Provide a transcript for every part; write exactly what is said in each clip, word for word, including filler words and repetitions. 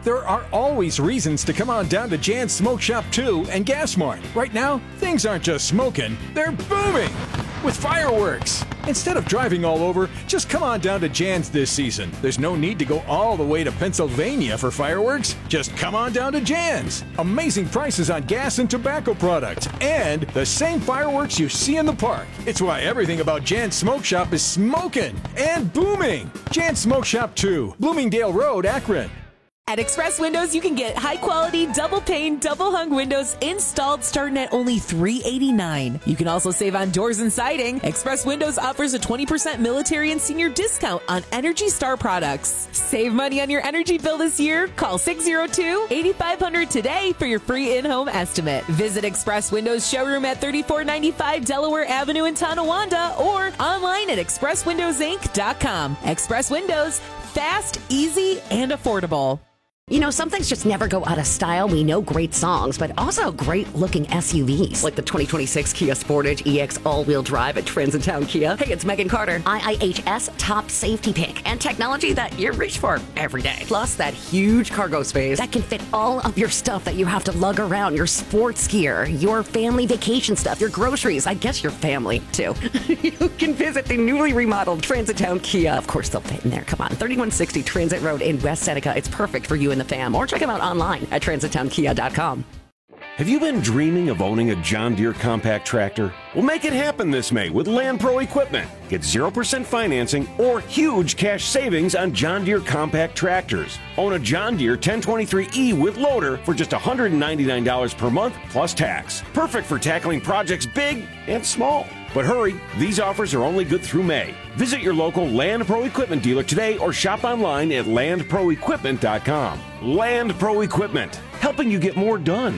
There are always reasons to come on down to Jan's Smoke Shop two and Gas Mart. Right now, things aren't just smoking, they're booming with fireworks. Instead of driving all over, just come on down to Jan's this season. There's no need to go all the way to Pennsylvania for fireworks. Just come on down to Jan's. Amazing prices on gas and tobacco products, and the same fireworks you see in the park. It's why everything about Jan's Smoke Shop is smoking and booming. Jan's Smoke Shop two, Bloomingdale Road, Akron. At Express Windows, you can get high-quality, double-pane, double-hung windows installed starting at only three hundred eighty-nine dollars. You can also save on doors and siding. Express Windows offers a twenty percent military and senior discount on Energy Star products. Save money on your energy bill this year. Call six oh two, eight five hundred today for your free in-home estimate. Visit Express Windows showroom at thirty-four ninety-five Delaware Avenue in Tonawanda or online at express windows inc dot com. Express Windows, fast, easy, and affordable. You know, some things just never go out of style. We know great songs, but also great-looking S U Vs. Like the twenty twenty-six Kia Sportage E X all-wheel drive at Transitown Kia. Hey, it's Megan Carter. I I H S top safety pick and technology that you reach for every day. Plus that huge cargo space that can fit all of your stuff that you have to lug around. Your sports gear, your family vacation stuff, your groceries. I guess your family, too. You can visit the newly remodeled Transitown Kia. Of course, they'll fit in there. Come on. thirty-one sixty Transit Road in West Seneca. It's perfect for you and the fam, or check them out online at transitown kia dot com. Have you been dreaming of owning a John Deere compact tractor? Well, make it happen this May with Land Pro Equipment. Get zero percent financing or huge cash savings on John Deere compact tractors. Own a John Deere ten twenty-three E with loader for just one hundred ninety-nine dollars per month plus tax. Perfect for tackling projects big and small. But hurry, these offers are only good through May. Visit your local Land Pro Equipment dealer today or shop online at land pro equipment dot com. Land Pro Equipment, helping you get more done.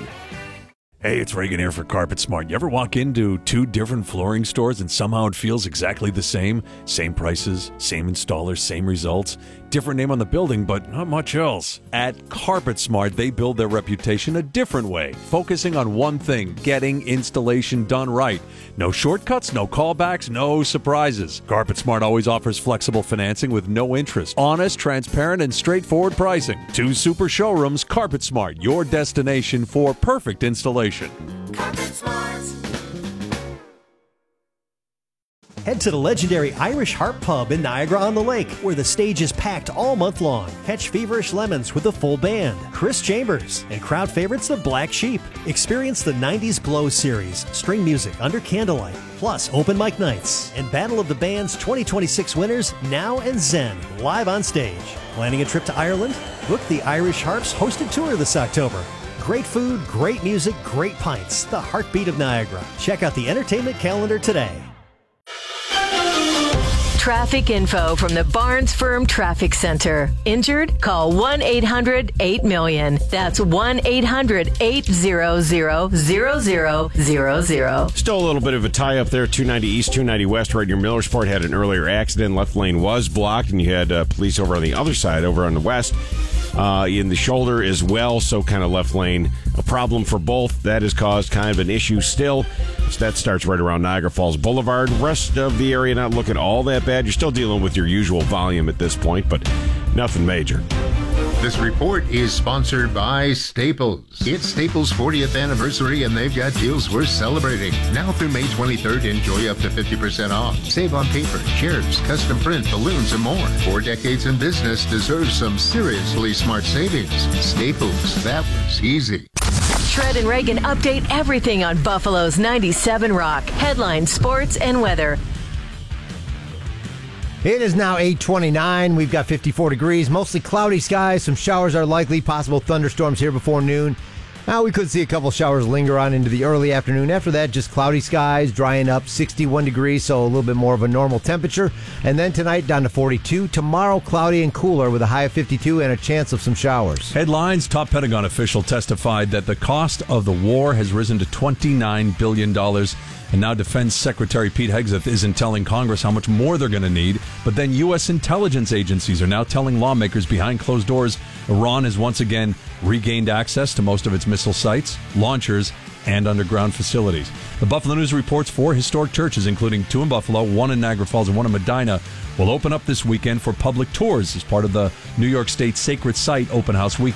Hey, it's Reagan here for Carpet Smart. You ever walk into two different flooring stores and somehow it feels exactly the same? Same prices, same installers, same results. Different name on the building, but not much else. At Carpet Smart, they build their reputation a different way, focusing on one thing, getting installation done right. No shortcuts, no callbacks, no surprises. Carpet Smart always offers flexible financing with no interest, honest, transparent, and straightforward pricing. Two super showrooms, Carpet Smart, your destination for perfect installation. Carpet Smart. Head to the legendary Irish Harp Pub in Niagara-on-the-Lake, where the stage is packed all month long. Catch Feverish Lemons with a full band, Chris Chambers, and crowd favorites the Black Sheep. Experience the nineties Glow series, string music under candlelight, plus open mic nights, and Battle of the Bands twenty twenty-six winners, Now and Zen, live on stage. Planning a trip to Ireland? Book the Irish Harps hosted tour this October. Great food, great music, great pints. The heartbeat of Niagara. Check out the entertainment calendar today. Traffic info from the Barnes Firm Traffic Center. Injured? Call one eight hundred eight million. That's one eight hundred eight hundred zero zero zero zero. Still a little bit of a tie-up there. two ninety East, two ninety West, right near Millersport. Had an earlier accident. Left lane was blocked, and you had uh, police over on the other side, over on the west. Uh, in the shoulder as well, so kind of left lane. A problem for both. That has caused kind of an issue still. So that starts right around Niagara Falls Boulevard. Rest of the area not looking all that bad. You're still dealing with your usual volume at this point, but nothing major. This report is sponsored by Staples. It's Staples' fortieth anniversary, and they've got deals worth celebrating. Now through May twenty-third, enjoy up to fifty percent off. Save on paper, chairs, custom print, balloons, and more. Four decades in business deserves some seriously smart savings. Staples, that was easy. Shred and Reagan update everything on Buffalo's ninety-seven Rock. Headlines, sports, and weather. It is now eight twenty-nine. We've got fifty-four degrees, mostly cloudy skies. Some showers are likely, possible thunderstorms here before noon. Now we could see a couple showers linger on into the early afternoon. After that, just cloudy skies, drying up, sixty-one degrees, so a little bit more of a normal temperature. And then tonight down to forty-two. Tomorrow, cloudy and cooler with a high of fifty-two and a chance of some showers. Headlines, top Pentagon official testified that the cost of the war has risen to twenty-nine billion dollars. And now Defense Secretary Pete Hegseth isn't telling Congress how much more they're going to need. But then U S intelligence agencies are now telling lawmakers behind closed doors Iran has once again regained access to most of its missile sites, launchers, and underground facilities. The Buffalo News reports four historic churches, including two in Buffalo, one in Niagara Falls, and one in Medina, will open up this weekend for public tours as part of the New York State Sacred Site Open House Weekend.